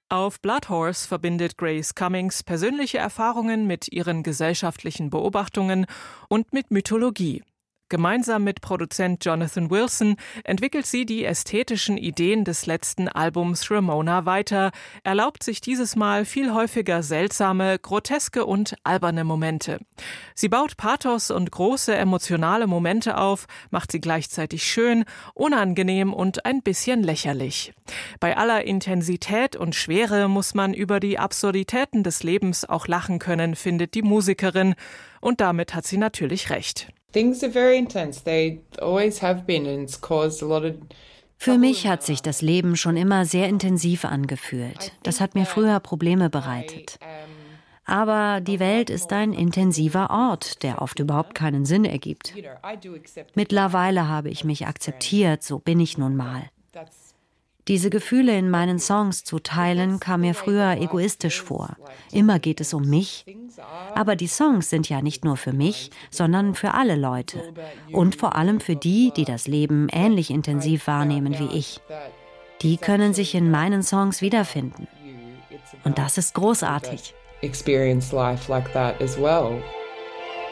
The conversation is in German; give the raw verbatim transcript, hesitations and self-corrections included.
Auf Blood Horse verbindet Grace Cummings persönliche Erfahrungen mit ihren gesellschaftlichen Beobachtungen und mit Mythologie. Gemeinsam mit Produzent Jonathan Wilson entwickelt sie die ästhetischen Ideen des letzten Albums Ramona weiter, erlaubt sich dieses Mal viel häufiger seltsame, groteske und alberne Momente. Sie baut Pathos und große emotionale Momente auf, macht sie gleichzeitig schön, unangenehm und ein bisschen lächerlich. Bei aller Intensität und Schwere muss man über die Absurditäten des Lebens auch lachen können, findet die Musikerin. Und damit hat sie natürlich recht. Things are very intense. They always have been, and it's caused a lot of. Für mich hat sich das Leben schon immer sehr intensiv angefühlt. Das hat mir früher Probleme bereitet. Aber die Welt ist ein intensiver Ort, der oft überhaupt keinen Sinn ergibt. Mittlerweile habe ich mich akzeptiert, so bin ich nun mal. Diese Gefühle in meinen Songs zu teilen, kam mir früher egoistisch vor. Immer geht es um mich. Aber die Songs sind ja nicht nur für mich, sondern für alle Leute. Und vor allem für die, die das Leben ähnlich intensiv wahrnehmen wie ich. Die können sich in meinen Songs wiederfinden. Und das ist großartig. Experience life like that as well.